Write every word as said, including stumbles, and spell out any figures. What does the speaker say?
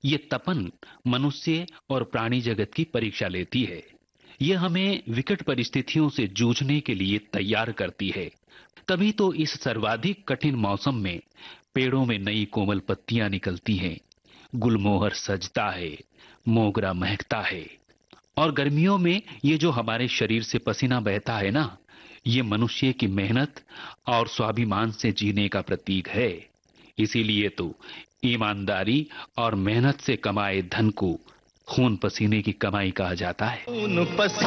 ये तपन मनुष्य और प्राणी जगत की परीक्षा लेती है। ये हमें विकट परिस्थितियों से जूझने के लिए तैयार करती है। तभी तो इस सर्वाधिक कठिन मौसम में पेड़ों में नई कोमल पत्तियां निकलती हैं, गुलमोहर सजता है, मोगरा महकता है। और गर्मियों में ये जो हमारे शरीर से पसीना बहता है ना, ये मनुष्य की मेहनत और स्वाभिमान से जीने का प्रतीक है। इसीलिए तो ईमानदारी और मेहनत से कमाए धन को खून पसीने की कमाई कहा जाता है। खून पसीने